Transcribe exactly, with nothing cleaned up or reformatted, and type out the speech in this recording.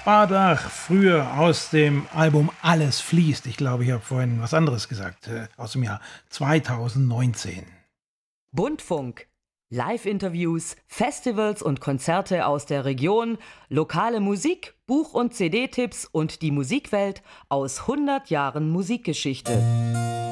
Bardach, früher aus dem Album Alles fließt. Ich glaube, ich habe vorhin was anderes gesagt, äh, aus dem Jahr zweitausendneunzehn. Buntfunk. Live-Interviews, Festivals und Konzerte aus der Region, lokale Musik, Buch- und C D-Tipps und die Musikwelt aus hundert Jahren Musikgeschichte.